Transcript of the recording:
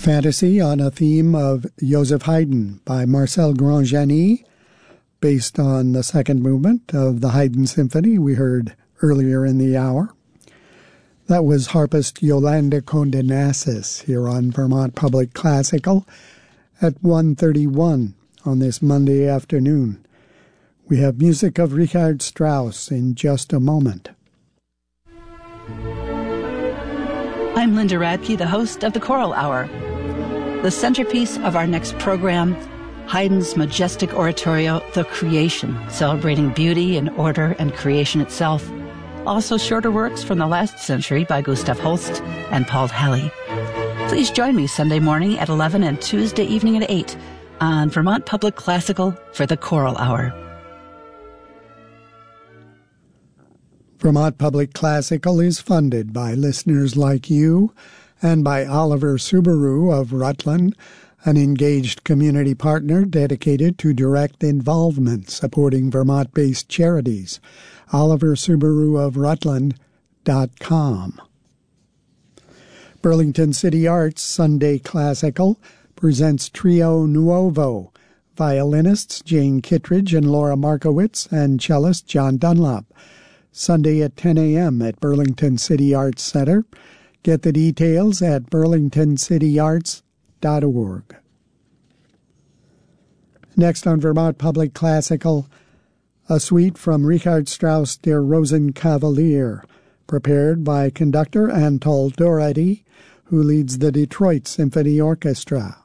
Fantasy on a theme of Joseph Haydn by Marcel Grandjani, based on the second movement of the Haydn Symphony we heard earlier in the hour. That was harpist Yolanda Condenassis here on Vermont Public Classical at 1:31 on this Monday afternoon. We have music of Richard Strauss in just a moment. I'm Linda Radke, the host of the Choral Hour. The centerpiece of our next program, Haydn's majestic oratorio, The Creation, celebrating beauty and order and creation itself. Also shorter works from the last century by Gustav Holst and Paul Halley. Please join me Sunday morning at 11 and Tuesday evening at 8 on Vermont Public Classical for the Choral Hour. Vermont Public Classical is funded by listeners like you and by Oliver Subaru of Rutland, an engaged community partner dedicated to direct involvement supporting Vermont-based charities. Oliver Subaru of Rutland.com. Burlington City Arts Sunday Classical presents Trio Nuovo, violinists Jane Kittredge and Laura Markowitz, and cellist John Dunlop. Sunday at 10 a.m. at Burlington City Arts Center. Get the details at burlingtoncityarts.org. Next on Vermont Public Classical, a suite from Richard Strauss Der Rosenkavalier, prepared by conductor Anatol Doherty, who leads the Detroit Symphony Orchestra.